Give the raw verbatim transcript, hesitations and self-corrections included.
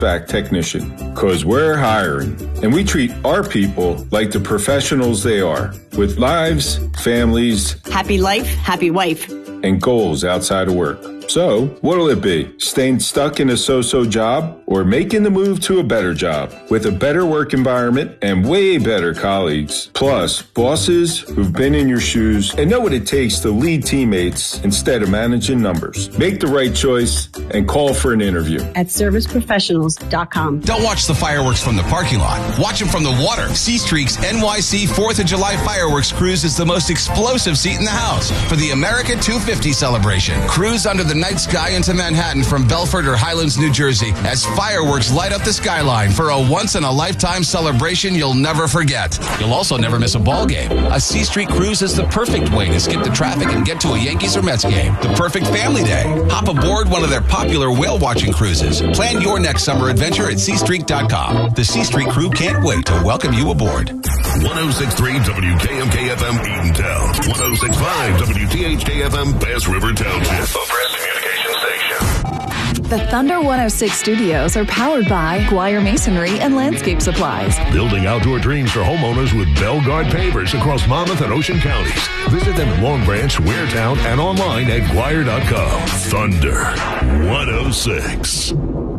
HVAC technician, because we're hiring. And we treat our people like the professionals they are, with lives, families, happy life, happy wife, and goals outside of work. So, what'll it be? Staying stuck in a so-so job or making the move to a better job with a better work environment and way better colleagues? Plus, bosses who've been in your shoes and know what it takes to lead teammates instead of managing numbers. Make the right choice and call for an interview at service professionals dot com. Don't watch the fireworks from the parking lot. Watch them from the water. C-Streak's N Y C fourth of July Fireworks Cruise is the most explosive seat in the house for the America two fifty celebration. Cruise under the night sky into Manhattan from Belford or Highlands, New Jersey, as fireworks light up the skyline for a once-in-a-lifetime celebration you'll never forget. You'll also never miss a ball game. A C-Streak cruise is the perfect way to skip the traffic and get to a Yankees or Mets game. The perfect family day. Hop aboard one of their popular whale-watching cruises. Plan your next summer adventure at C Streak dot com. The C-Streak crew can't wait to welcome you aboard. one oh six point three W K M K F M Eatontown. one oh six point five W T H K F M Bass River Township. A press communication station. The Thunder one oh six studios are powered by Guire Masonry and Landscape Supplies. Building outdoor dreams for homeowners with Belgard pavers across Monmouth and Ocean counties. Visit them in Long Branch, Waretown, and online at Guire dot com. Thunder one oh six.